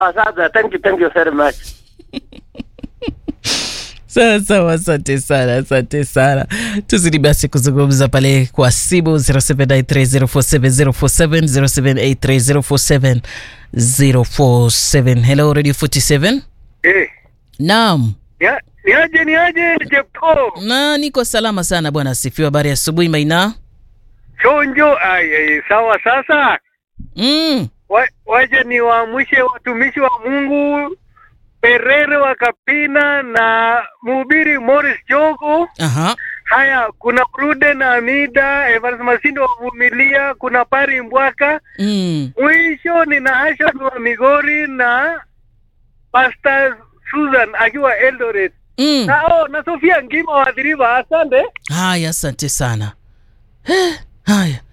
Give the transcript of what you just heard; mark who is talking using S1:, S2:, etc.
S1: Asante, thank you very much.
S2: Sawa, asante sana. Tuzidi basi kuzungumza pale kwa simu 0783047047 0783047047. Hello Radio 47. Naam.
S1: Niaje Jepto.
S2: Na niko salama sana bwana, asifiwe. Habari ya asubuhi Maina.
S1: Chonjo, sawa sasa. Waje ni waamshe watumishi wa Mungu Perere wa Kapina na mhubiri Morris Jogo.
S2: Aha.
S1: Haya, kuna Rude na Amida, Evans Masindo wa Vumilia, kuna Pari Mbwaka. Mwisho ni na Asha wa Migori na Pastor Susan akiwa Eldoret. Na Sofia Ngima wa Dhiriva, asante.
S2: Haya, asante sana. Haya.